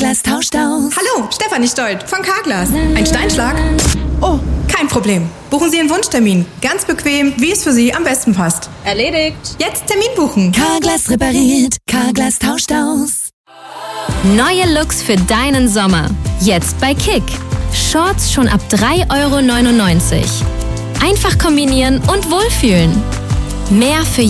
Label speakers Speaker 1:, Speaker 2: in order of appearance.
Speaker 1: Carglass tauscht aus.
Speaker 2: Hallo, Stefanie Stolt von Carglass. Ein Steinschlag? Oh, kein Problem. Buchen Sie Ihren Wunschtermin. Ganz bequem, wie es für Sie am besten passt.
Speaker 3: Erledigt.
Speaker 2: Jetzt Termin buchen.
Speaker 1: Carglass repariert. Carglass tauscht aus.
Speaker 4: Neue Looks für deinen Sommer. Jetzt bei Kick. Shorts schon ab 3,99 €. Einfach kombinieren und wohlfühlen. Mehr für